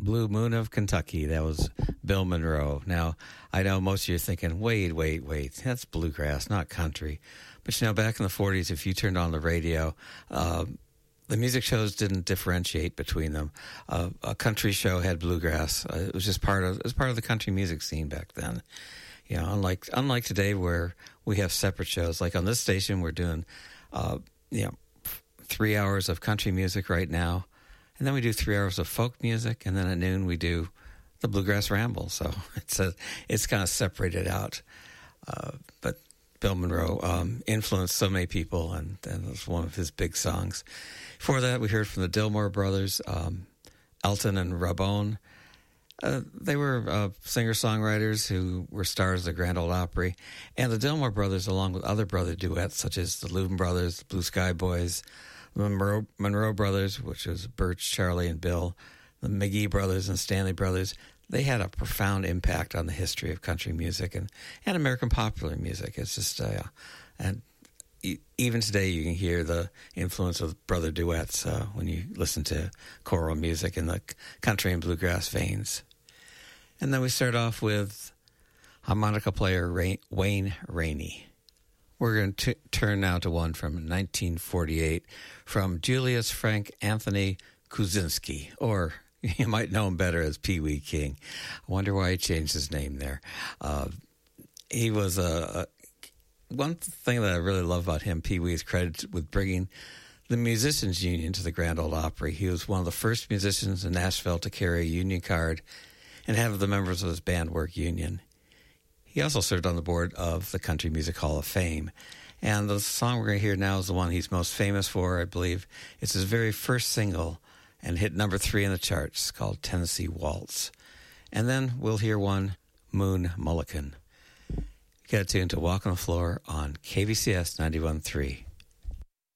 Blue Moon of Kentucky. That was Bill Monroe. Now, I know most of you are thinking, wait, that's bluegrass, not country. But, back in the 40s, if you turned on the radio, the music shows didn't differentiate between them. A country show had bluegrass. It was just part of the country music scene back then. Unlike today where we have separate shows. Like on this station, we're doing, 3 hours of country music right now. And then we do 3 hours of folk music. And then at noon, we do the Bluegrass Ramble. So it's kind of separated out. But Bill Monroe influenced so many people, and that was one of his big songs. Before that, we heard from the Dillmore Brothers, Elton and Rabone. They were singer-songwriters who were stars of the Grand Ole Opry. And the Dillmore Brothers, along with other brother duets, such as the Louvin Brothers, the Blue Sky Boys, the Monroe Brothers, which was Birch, Charlie, and Bill, the McGee Brothers and Stanley Brothers, they had a profound impact on the history of country music and American popular music. It's just, and even today you can hear the influence of brother duets when you listen to choral music in the country and bluegrass veins. And then we start off with harmonica player Wayne Rainey. We're going to turn now to one from 1948 from Julius Frank Anthony Kuczynski, or you might know him better as Pee Wee King. I wonder why he changed his name there. He was one thing that I really love about him, Pee Wee, is credited with bringing the Musicians Union to the Grand Ole Opry. He was one of the first musicians in Nashville to carry a union card and have the members of his band work union. He also served on the board of the Country Music Hall of Fame. And the song we're going to hear now is the one he's most famous for, I believe. It's his very first single and hit number 3 in the charts, called Tennessee Waltz. And then we'll hear one, Moon Mullican. You got tuned to Walk on the Floor on KVCS 91.3.